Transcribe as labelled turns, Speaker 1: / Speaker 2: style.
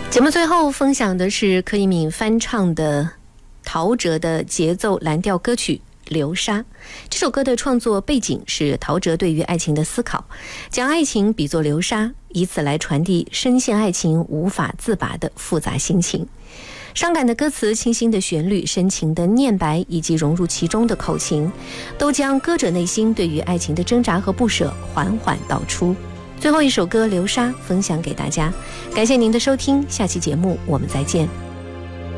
Speaker 1: 节目最后分享的是柯以敏翻唱的陶喆的节奏蓝调歌曲《流沙》。这首歌的创作背景是陶喆对于爱情的思考，将爱情比作流沙，以此来传递深陷爱情无法自拔的复杂心情。伤感的歌词、清新的旋律、深情的念白以及融入其中的口琴，都将歌者内心对于爱情的挣扎和不舍缓缓道出。最后一首歌《流沙》分享给大家，感谢您的收听，下期节目我们再见。